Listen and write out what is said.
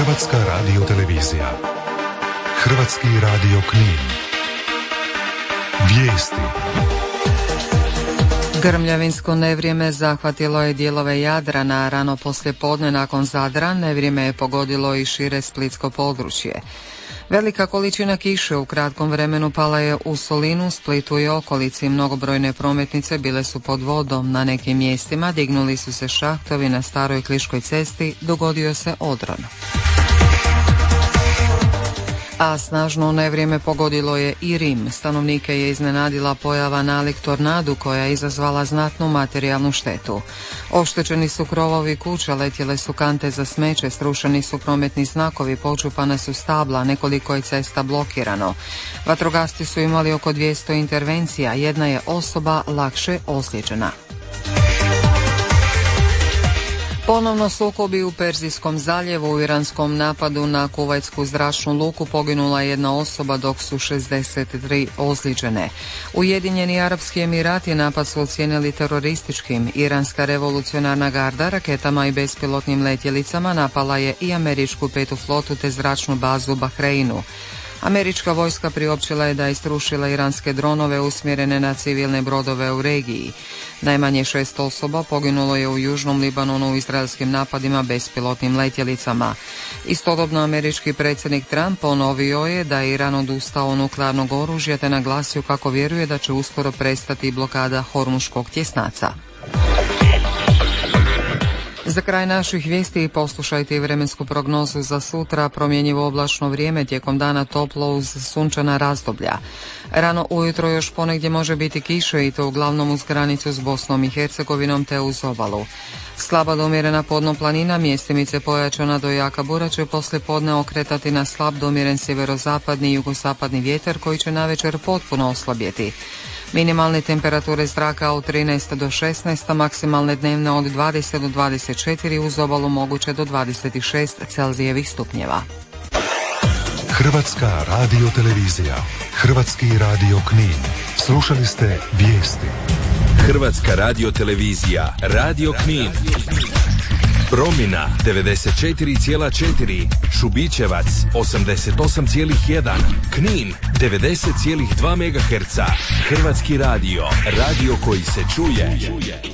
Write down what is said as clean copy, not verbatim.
Hrvatska radiotelevizija. Hrvatski radio Knin. Vijesti. Grmljavinsko nevrijeme zahvatilo je dijelove Jadrana, rano poslijepodne nakon Zadra nevrijeme je pogodilo i šire splitsko područje. Velika količina kiše u kratkom vremenu pala je u Solinu, Splitu i okolici. Mnogobrojne prometnice bile su pod vodom. Na nekim mjestima dignuli su se šahtovi, na staroj Kliškoj cesti dogodio se odron. A snažno nevrijeme pogodilo je i Rim. Stanovnike je iznenadila pojava nalik tornadu koja je izazvala znatnu materijalnu štetu. Oštećeni su krovovi kuća, letjele su kante za smeće, srušeni su prometni znakovi, počupana su stabla, nekoliko je cesta blokirano. Vatrogasci su imali oko 200 intervencija, jedna je osoba lakše ozlijeđena. Ponovno sukobi u Perzijskom zaljevu. U iranskom napadu na kuvajtsku zračnu luku poginula je jedna osoba dok su 63 ozlijeđene. Ujedinjeni Arapski Emirati napad su ocijenili terorističkim. Iranska revolucionarna garda raketama i bespilotnim letjelicama napala je i američku petu flotu te zračnu bazu u Bahreinu. Američka vojska priopćila je da je srušila iranske dronove usmjerene na civilne brodove u regiji. Najmanje 6 osoba poginulo je u Južnom Libanonu u izraelskim napadima bespilotnim letjelicama. Istodobno američki predsjednik Trump ponovio je da je Iran odustao od nuklearnog oružja te naglasio kako vjeruje da će uskoro prestati blokada Hormuškog tjesnaca. Za kraj naših vijesti poslušajte i vremensku prognozu za sutra. Promjenjivo oblačno vrijeme, tijekom dana toplo uz sunčana razdoblja. Rano ujutro još ponegdje može biti kiše i to uglavnom uz granicu s Bosnom i Hercegovinom te uz obalu. Slaba do umjerena podnoplanina, mjestimice pojačana do jaka bura će poslijepodne okretati na slab do umjeren sjeverozapadni i jugozapadni vjetar koji će navečer potpuno oslabjeti. Minimalne temperature zraka od 13 do 16, a maksimalne dnevne od 20 do 24, uz obalu moguće do 26 Celzijevih stupnjeva. Hrvatska radiotelevizija. Hrvatski radio Knin. Slušali ste vijesti. Hrvatska radiotelevizija. Radio Knin. Promina 94,4, Šubićevac 88,1, Knin 90,2 MHz. Hrvatski radio, radio koji se čuje.